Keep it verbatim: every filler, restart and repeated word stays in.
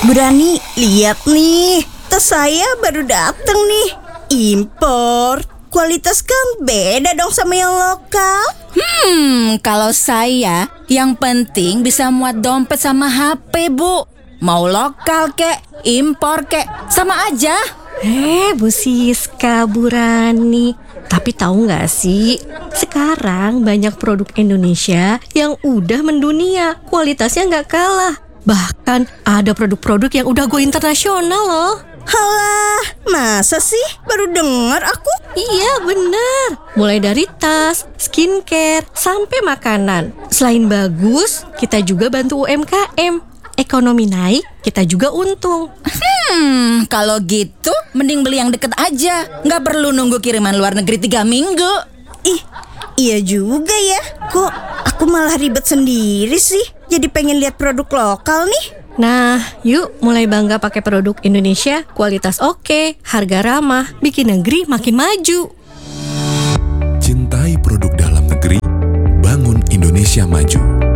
Berani, lihat nih, tas saya baru datang nih. Impor, kualitas kan beda dong sama yang lokal. Hmm, kalau saya, yang penting bisa muat dompet sama H P, Bu. Mau lokal kek, impor kek, sama aja. Eh, Bu Siska, Bu Rani. Tapi tahu nggak sih, sekarang banyak produk Indonesia yang udah mendunia, kualitasnya nggak kalah. Bahkan ada produk-produk yang udah go internasional loh. Halah, masa sih? Baru dengar aku. Iya bener, mulai dari tas, skincare, sampai makanan. Selain bagus, kita juga bantu U M K M. Ekonomi naik, kita juga untung. Hmm, kalau gitu mending beli yang deket aja. Nggak perlu nunggu kiriman luar negeri tiga minggu. Ih, iya juga ya. Kok aku malah ribet sendiri sih? Jadi pengen lihat produk lokal nih. Nah, yuk mulai bangga pakai produk Indonesia, kualitas oke, harga ramah, bikin negeri makin maju. Cintai produk dalam negeri, bangun Indonesia maju.